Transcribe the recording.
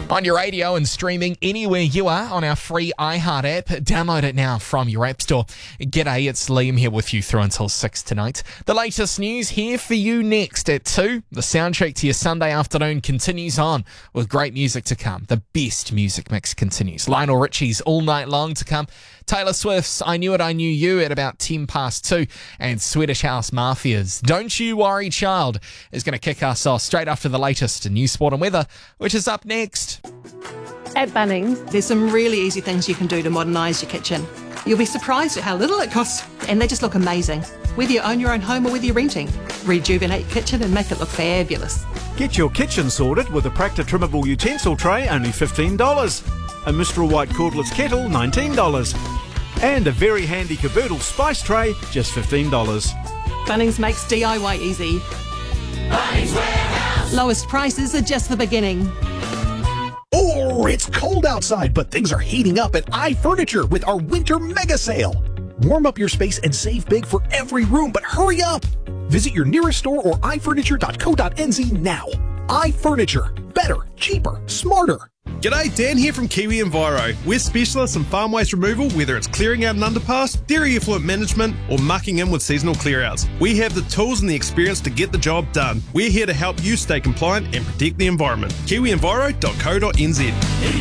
On your radio and streaming anywhere you are on our free iHeart app. Download it now from your app store. G'day, it's Liam here with you through until 6 tonight. The latest news here for you next at 2. The soundtrack to your Sunday afternoon continues on with great music to come. The best music mix continues. Lionel Richie's All Night Long to come. Taylor Swift's I Knew It, I Knew You at about 10 past 2. And Swedish House Mafia's Don't You Worry Child is going to kick us off straight after the latest news, sport and weather, which is up next. At Bunnings, there's some really easy things you can do to modernise your kitchen. You'll be surprised at how little it costs, and they just look amazing. Whether you own your own home or whether you're renting, rejuvenate your kitchen and make it look fabulous. Get your kitchen sorted with a Practa trimmable utensil tray, only $15. A Mistral White cordless kettle, $19. And a very handy Caboodle spice tray, just $15. Bunnings makes DIY easy. Bunnings Warehouse. Lowest prices are just the beginning. Oh, it's cold outside, but things are heating up at iFurniture with our winter mega sale. Warm up your space and save big for every room, but hurry up! Visit your nearest store or ifurniture.co.nz now. iFurniture. Better, cheaper, smarter. G'day, Dan here from Kiwi Enviro. We're specialists in farm waste removal, whether it's clearing out an underpass, dairy effluent management, or mucking in with seasonal clearouts. We have the tools and the experience to get the job done. We're here to help you stay compliant and protect the environment. KiwiEnviro.co.nz.